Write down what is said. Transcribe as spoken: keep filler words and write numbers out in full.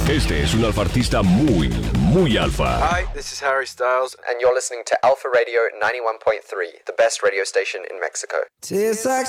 Este es un alfa artista muy, muy alfa. Hi, this is Harry Styles, and you're listening to Alpha Radio ninety-one point three, the best radio station in Mexico. Tastes like